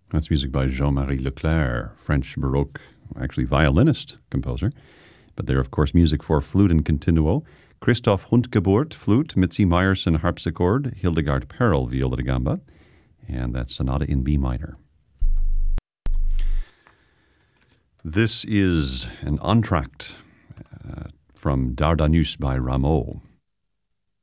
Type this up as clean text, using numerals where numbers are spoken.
That's music by Jean-Marie Leclerc, French Baroque, actually violinist, composer. But they're, of course, music for flute and continuo. Christoph Hundgeburt, flute, Mitzi Meyerson, harpsichord, Hildegard Perl, viola da gamba, and that sonata in B minor. This is an entr'acte from Dardanus by Rameau.